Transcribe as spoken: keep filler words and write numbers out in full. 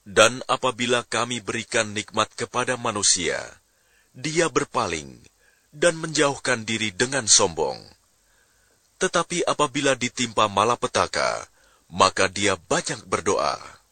Dan apabila kami berikan nikmat kepada manusia, dia berpaling dan menjauhkan diri dengan sombong. Tetapi apabila ditimpa malapetaka, maka dia banyak berdoa.